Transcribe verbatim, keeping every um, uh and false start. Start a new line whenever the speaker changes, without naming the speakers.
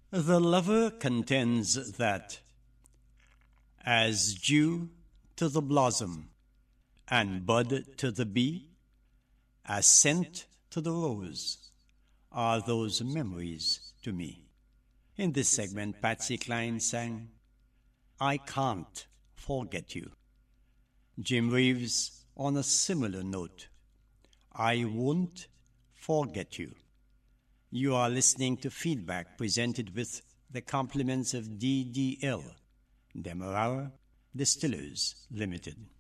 The lover contends that, as dew to the blossom, and bud to the bee, as scent to the rose, are those memories to me. In this segment, Patsy Cline sang, I Can't Forget You. Jim Reeves, on a similar note, I Won't Forget You. You are listening to Feedback presented with the compliments of D D L, Demerara Distillers Limited.